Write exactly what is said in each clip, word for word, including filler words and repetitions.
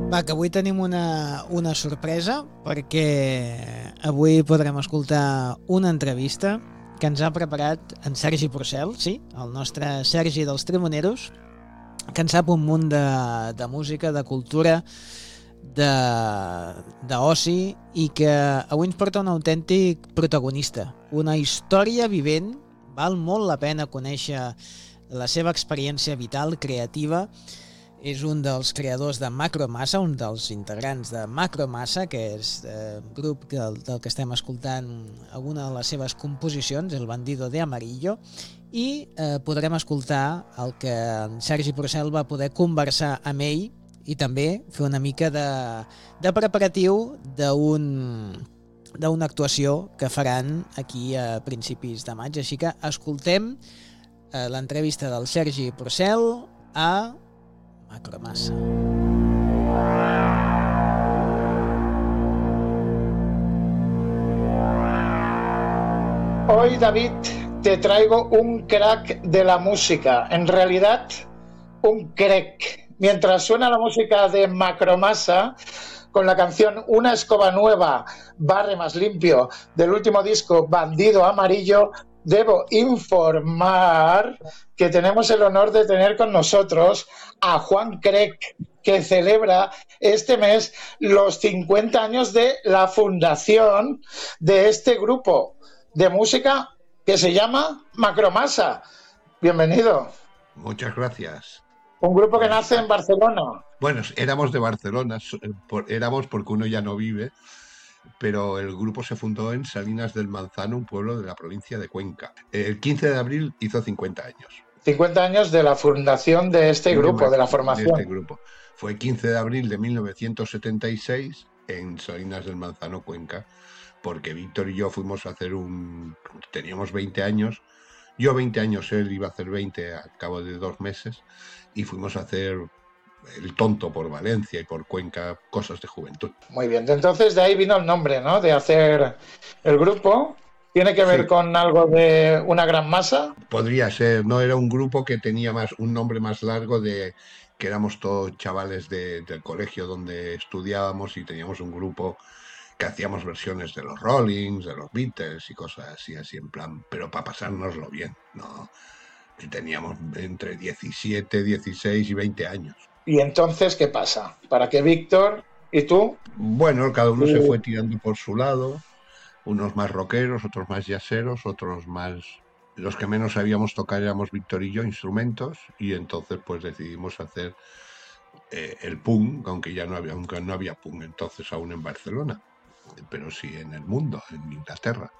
Va, que avui tenim una, una sorpresa, perquè avui podrem escoltar una entrevista que ens ha preparat en Sergi Porcel, sí, el nostre Sergi dels Trimoneros, que en sap un munt de, de música, de cultura, d'oci, i que avui ens porta un autèntic protagonista, una història vivent. Val molt la pena conèixer la seva experiència vital, creativa. És un dels creadors de Macromassa, un dels integrants de Macromassa, que és el eh, grup del, del que estem escoltant alguna de les seves composicions, El bandido de Amarillo, i eh, podrem escoltar el que en Sergi Porcel va poder conversar amb ell i també fer una mica de, de preparatiu d'un d'una actuació que faran aquí a principis de maig. Així que escoltem eh, l'entrevista del Sergi Porcel a Macromassa. Hoy, David, te traigo un crack de la música. En realidad, un crack. Mientras suena la música de Macromassa, con la canción Una escoba nueva, barre más limpio, del último disco Bandido Amarillo, debo informar que tenemos el honor de tener con nosotros a Juan Crec, que celebra este mes los cincuenta años de la fundación de este grupo de música que se llama Macromassa. Bienvenido. Muchas gracias. Un grupo que nace en Barcelona. Bueno, éramos de Barcelona, éramos porque uno ya no vive, pero el grupo se fundó en Salinas del Manzano, un pueblo de la provincia de Cuenca. El quince de abril hizo cincuenta años. cincuenta años de la fundación de este grupo, de la formación. De este grupo. Fue quince de abril de mil novecientos setenta y seis en Salinas del Manzano, Cuenca, porque Víctor y yo fuimos a hacer un... Teníamos veinte años, yo veinte años, él iba a hacer veinte al cabo de dos meses, y fuimos a hacer el tonto por Valencia y por Cuenca, cosas de juventud. Muy bien, entonces de ahí vino el nombre, ¿no? De hacer el grupo. ¿Tiene que ver sí. con algo de una gran masa? Podría ser, no, era un grupo que tenía más un nombre más largo, de que éramos todos chavales de, del colegio donde estudiábamos y teníamos un grupo que hacíamos versiones de los Rollings, de los Beatles y cosas así, así en plan, pero para pasárnoslo bien, ¿no? Teníamos entre diecisiete, dieciséis y veinte años. ¿Y entonces qué pasa? ¿Para qué Víctor y tú? Bueno, cada uno uh... se fue tirando por su lado, unos más rockeros, otros más jazzeros, otros más... Los que menos sabíamos tocar éramos Víctor y yo, instrumentos, y entonces pues decidimos hacer eh, el punk, aunque ya no había, aunque no había punk entonces aún en Barcelona, pero sí en el mundo, en Inglaterra.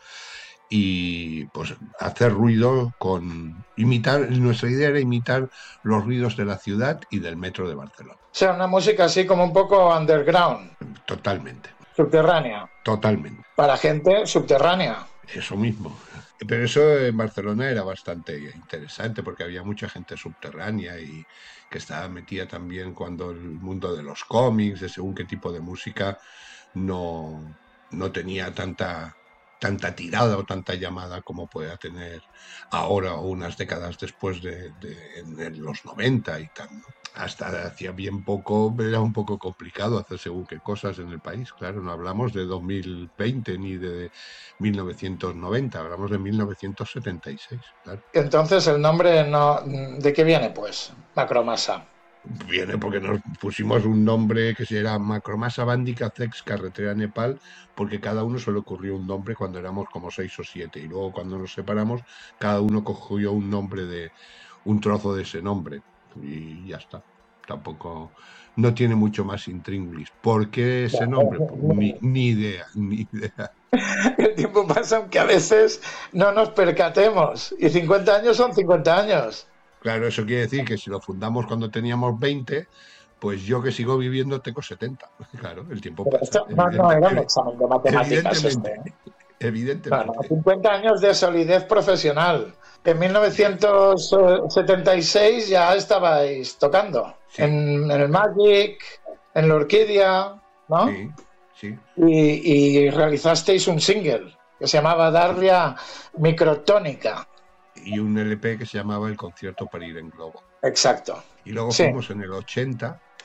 Y pues hacer ruido con imitar, nuestra idea era imitar los ruidos de la ciudad y del metro de Barcelona. O sea, una música así como un poco underground. Totalmente. Subterránea. Totalmente. Para gente subterránea. Eso mismo. Pero eso en Barcelona era bastante interesante porque había mucha gente subterránea y que estaba metida también cuando el mundo de los cómics, de según qué tipo de música, no, no tenía tanta... tanta tirada o tanta llamada como pueda tener ahora o unas décadas después de, de en los noventa y tal, ¿no? Hasta hacía bien poco era un poco complicado hacer según qué cosas en el país, claro, no hablamos de dos mil veinte ni de mil novecientos noventa, hablamos de mil novecientos setenta y seis, claro. Entonces el nombre no, ¿de qué viene pues? Macromassa. Viene porque nos pusimos un nombre que era Macromassa Bandica Cex Carretera Nepal, porque cada uno se le ocurrió un nombre cuando éramos como seis o siete, y luego cuando nos separamos cada uno cogió un nombre de un trozo de ese nombre y ya está. Tampoco no tiene mucho más intríngulis. ¿Por qué ese nombre? Pues ni, ni idea, ni idea. El tiempo pasa aunque a veces no nos percatemos, y cincuenta años son cincuenta años. Claro, eso quiere decir que si lo fundamos cuando teníamos veinte, pues yo que sigo viviendo tengo setenta. Claro, el tiempo Pero pasa. Esto, no, no era un examen de matemáticas. Evidentemente. Este, ¿eh? Evidentemente. Claro, cincuenta años de solidez profesional. En mil novecientos setenta y seis ya estabais tocando. Sí. En, en el Magic, en la Orquídea, ¿no? Sí, sí. Y, y realizasteis un single que se llamaba Darlia Microtónica. Y un L P que se llamaba El concierto para ir en globo. Exacto. Y luego sí. fuimos en el ochenta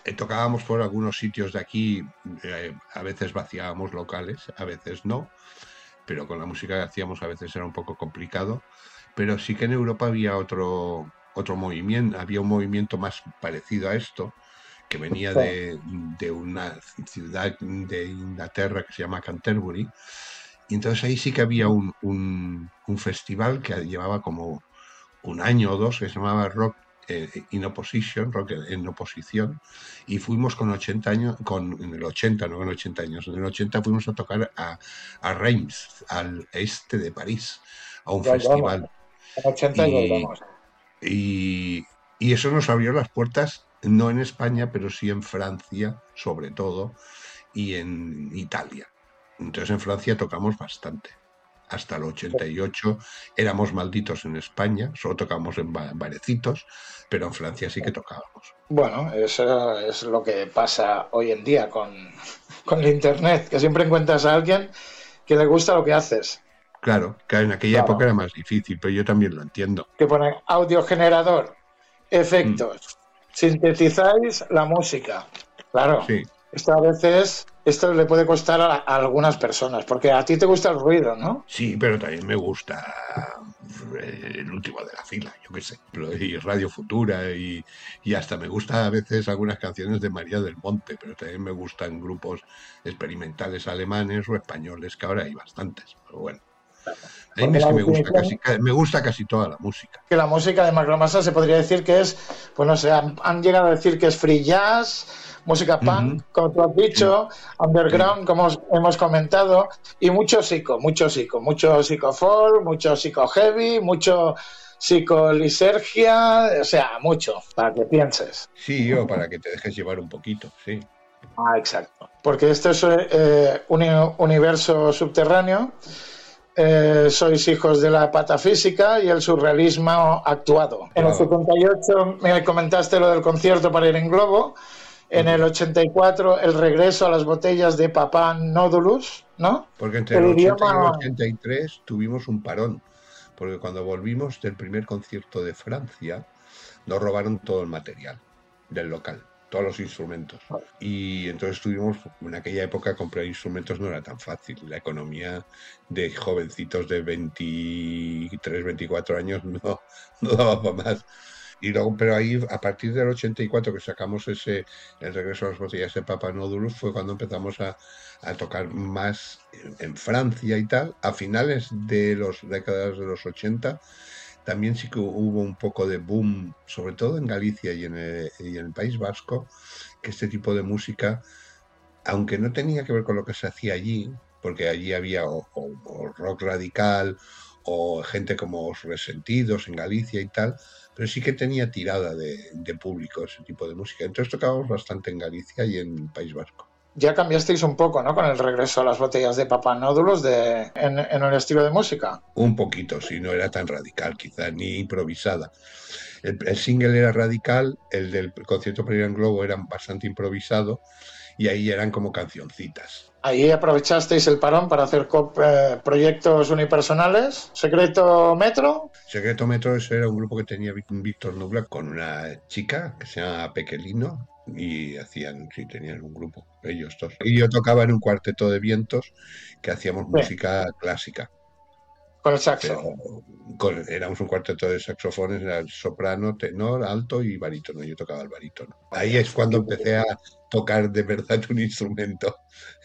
Eh, tocábamos por algunos sitios de aquí, eh, a veces vaciábamos locales, a veces no, pero con la música que hacíamos a veces era un poco complicado. Pero sí que en Europa había otro, otro movimiento, había un movimiento más parecido a esto, que venía Sí. de, de una ciudad de Inglaterra que se llama Canterbury. Y entonces ahí sí que había un, un, un festival que llevaba como un año o dos, que se llamaba Rock eh, in Opposition, Rock en oposición, y fuimos con ochenta años, con, en el ochenta, no con ochenta años, en el ochenta fuimos a tocar a, a Reims, al este de París, a un Ya volvemos. festival. En ochenta y Y, volvemos. y, y eso nos abrió las puertas, no en España, pero sí en Francia, sobre todo, y en Italia. Entonces en Francia tocamos bastante. Hasta el ochenta y ocho éramos malditos en España, solo tocábamos en ba- barecitos, pero en Francia sí que tocábamos. Bueno, eso es lo que pasa hoy en día con, con el Internet, que siempre encuentras a alguien que le gusta lo que haces. Claro, que en aquella época Claro. era más difícil, pero yo también lo entiendo. Que pone audio generador, Mm, efectos, sintetizáis la música. Claro, sí, esto a veces, esto le puede costar a, a algunas personas, porque a ti te gusta el ruido, ¿no? sí, pero también me gusta eh, el último de la fila, yo qué sé, y Radio Futura, y, y hasta me gusta a veces algunas canciones de María del Monte, pero también me gustan grupos experimentales alemanes o españoles, que ahora hay bastantes, pero bueno. A mí Porque es la que me gusta casi, definición ca- me gusta casi toda la música. que la música de Macromasa se podría decir que es, pues no sé, han, han llegado a decir que es free jazz, música Ujú, punk, como tú has sí, dicho, sí. underground, como os- hemos comentado, y mucho psico, mucho psico, mucho psicofolk, mucho psico heavy, mucho psicolisergia, o sea, mucho, para que pienses. Sí, o para que te dejes llevar un poquito, sí. Ah, exacto. Porque este es eh, un universo subterráneo. Eh, sois hijos de la patafísica y el surrealismo actuado. En el Claro. setenta y ocho me comentaste lo del concierto para ir en globo. En el Ujú. ochenta y cuatro el regreso a las botellas de Papá Nódulus, ¿no? Porque entre el El ochenta y el idioma, ochenta y tres tuvimos un parón, porque cuando volvimos del primer concierto de Francia, nos robaron todo el material del local, todos los instrumentos. Y entonces tuvimos, en aquella época comprar instrumentos no era tan fácil. La economía de jovencitos de veintitrés, veinticuatro años no, no daba para más. Y luego, pero ahí, a partir del ochenta y cuatro que sacamos ese, el regreso a las botellas de Papa Nódulus, fue cuando empezamos a, a tocar más en, en Francia y tal. A finales de las décadas de los ochenta también sí que hubo un poco de boom, sobre todo en Galicia y en el, y en el País Vasco, que este tipo de música, aunque no tenía que ver con lo que se hacía allí, porque allí había o, o- o rock radical o gente como Os Resentidos en Galicia y tal, pero sí que tenía tirada de, de público ese tipo de música. Entonces tocábamos bastante en Galicia y en el País Vasco. ya cambiasteis un poco, ¿no? Con el regreso a las botellas de Papá Nódulos de, en, en el estilo de música. Un poquito, si no era tan radical, quizá, ni improvisada. El, el single era radical, el del concierto para ir en globo era bastante improvisado y ahí eran como cancioncitas. Ahí aprovechasteis el parón para hacer eh, proyectos unipersonales. Secreto Metro. Secreto Metro ese era un grupo que tenía Víctor Nubla con una chica que se llama Pequelino y hacían, sí, tenían un grupo, ellos dos. Y yo tocaba en un cuarteto de vientos que hacíamos Sí, música clásica, con el pero saxo. con- éramos un cuarteto de saxofones, era el soprano, tenor, alto y barítono. Yo tocaba el barítono. Ahí es cuando empecé a tocar de verdad un instrumento,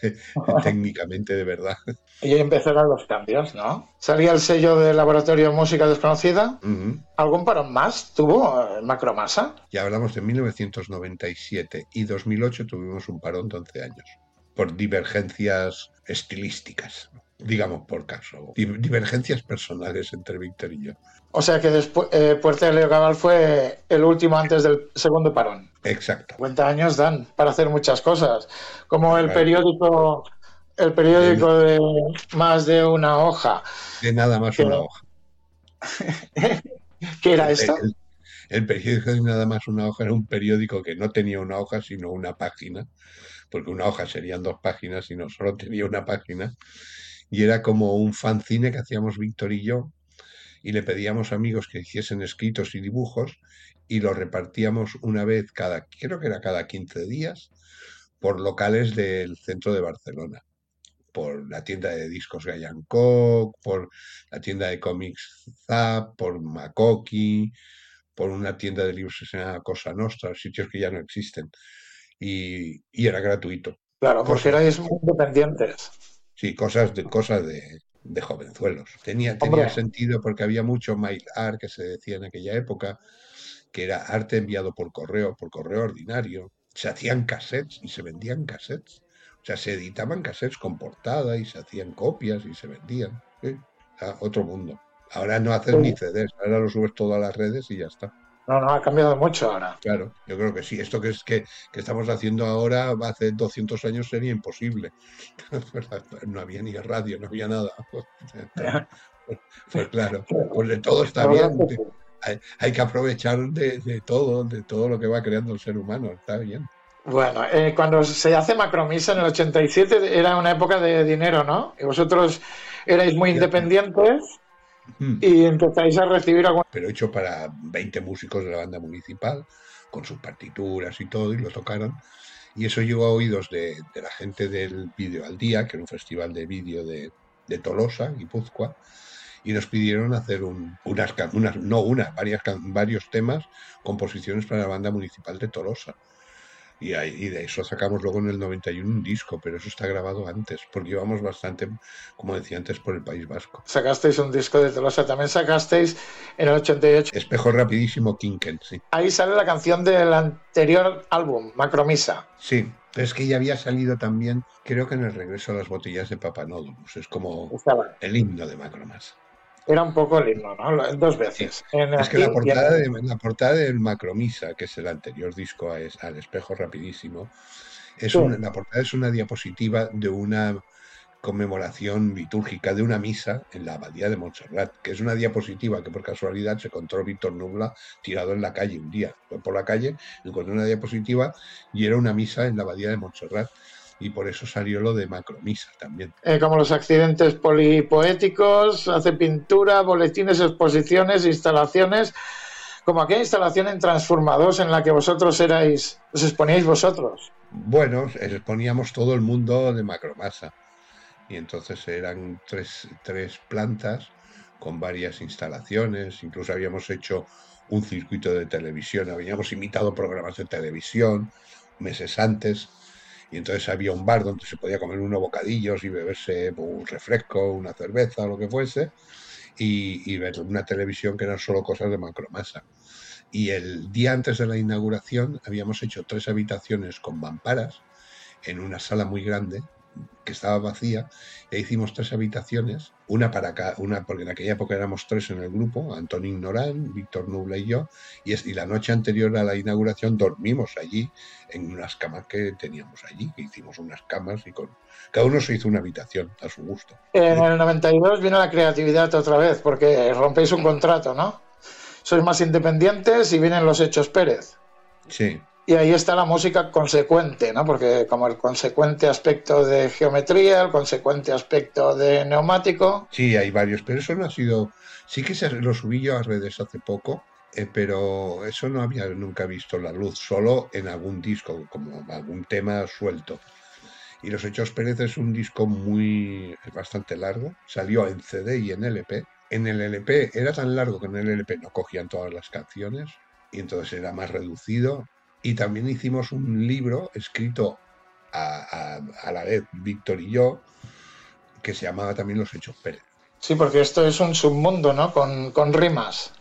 técnicamente de verdad. Y ahí empezaron los cambios, ¿no? Salía el sello de Laboratorio Música Desconocida. Ujú. ¿Algún parón más tuvo eh, Macromasa? Ya hablamos de mil novecientos noventa y siete y dos mil ocho tuvimos un parón de once años por divergencias estilísticas, digamos por caso, Di- divergencias personales entre Víctor y yo. O sea que después eh, Puerta de Leo Cabal fue el último antes del segundo parón. Exacto. cincuenta años dan para hacer muchas cosas. Como el Claro, periódico, el De, periódico de más de una hoja. de nada más Que, una hoja. ¿Qué era El, pe- esto? el- el periódico de nada más una hoja era un periódico que no tenía una hoja, sino una página, porque una hoja serían dos páginas, sino solo tenía una página. Y era como un fanzine que hacíamos Víctor y yo, y le pedíamos a amigos que hiciesen escritos y dibujos y lo repartíamos una vez cada, creo que era cada quince días, por locales del centro de Barcelona, por la tienda de discos Gallancoc, por la tienda de cómics Zap, por Makoki, por una tienda de libros que se llama Cosa Nostra, sitios que ya no existen, y, y era gratuito. Claro, porque Cosas, erais muy independientes. sí, cosas de cosas de, de jovenzuelos. Tenía, tenía Hombre, sentido porque había mucho mail art que se decía en aquella época, que era arte enviado por correo, por correo ordinario. Se hacían cassettes y se vendían cassettes. O sea, se editaban cassettes con portada y se hacían copias y se vendían. ¿Sí? Ah, otro mundo. Ahora no haces ni C Ds, ahora lo subes todo a las redes y ya está. no, no, ha cambiado mucho ahora. Claro, yo creo que sí. Esto que es que, que estamos haciendo ahora, hace doscientos años sería imposible. No había ni radio, no había nada. Pues claro, pues de todo está La verdad bien. es que sí. Hay, hay que aprovechar de, de todo, de todo lo que va creando el ser humano, está bien. Bueno, eh, cuando se hace Macromisa en el ochenta y siete era una época de dinero, ¿no? Y vosotros erais muy Ya, independientes mm, y empezáis a recibir algún... pero hecho para veinte músicos de la banda municipal, con sus partituras y todo, y lo tocaron. Y eso llegó a oídos de, de la gente del Vídeo al Día, que era un festival de vídeo de, de Tolosa, Guipúzcoa, y nos pidieron hacer un, unas, can- unas, no una, varias, can- varios temas, composiciones para la banda municipal de Tolosa. Y, ahí- y de eso sacamos luego en el noventa y uno un disco, pero eso está grabado antes, porque íbamos bastante, como decía antes, por el País Vasco. Sacasteis un disco de Tolosa, también sacasteis en el ochenta y ocho. Espejo rapidísimo, Kinken, sí. Ahí sale la canción del anterior álbum, Macromisa. Sí, pero es que ya había salido también, creo que en el regreso a las botellas de Papanódulus, es como Estaba. el himno de Macromasa. Era un poco el himno, ¿no? Dos Sí. veces. En Es que aquí la y portada, en... de, la portada del Macromisa, que es el anterior disco a es- al Espejo Rapidísimo, es Sí. una, la portada es una diapositiva de una conmemoración litúrgica de una misa en la abadía de Montserrat, que es una diapositiva que por casualidad se encontró Víctor Nubla tirado en la calle un día. Fue por la calle, encontró una diapositiva y era una misa en la abadía de Montserrat. Y por eso salió lo de Macromisa también. Eh, como los accidentes polipoéticos, hace pintura, boletines, exposiciones, instalaciones, como aquella instalación en Transformados en la que vosotros erais, os exponíais vosotros. Bueno, exponíamos todo el mundo de Macromasa. Y entonces eran tres, tres plantas con varias instalaciones, incluso habíamos hecho un circuito de televisión, habíamos imitado programas de televisión meses antes, y entonces había un bar donde se podía comer unos bocadillos y beberse un refresco, una cerveza o lo que fuese, y, y ver una televisión que eran solo cosas de Macromasa. Y el día antes de la inauguración habíamos hecho tres habitaciones con mamparas en una sala muy grande que estaba vacía, e hicimos tres habitaciones, una para cada, una porque en aquella época éramos tres en el grupo, Antonín Norán, Víctor Nubla y yo, y, es, y la noche anterior a la inauguración dormimos allí en unas camas que teníamos allí, que hicimos unas camas y con cada uno se hizo una habitación a su gusto. En el noventa y dos viene la creatividad otra vez, porque rompéis un contrato, ¿no? Sois más independientes y vienen los Hechos Pérez. Sí. Y ahí está la música consecuente, ¿no? Porque como el consecuente aspecto de geometría, el consecuente aspecto de neumático. Sí, hay varios, pero eso no ha sido... Sí que se lo subí yo a redes hace poco, eh, pero eso no había nunca visto la luz, solo en algún disco, como algún tema suelto. Y Los Hechos Pérez es un disco muy... es bastante largo, salió en C D y en L P. En el L P era tan largo que en el L P no cogían todas las canciones, y entonces era más reducido. Y también hicimos un libro escrito a, a, a la vez Víctor y yo, que se llamaba también Los Hechos Pérez. Sí, porque esto es un submundo, ¿no? Con, con rimas.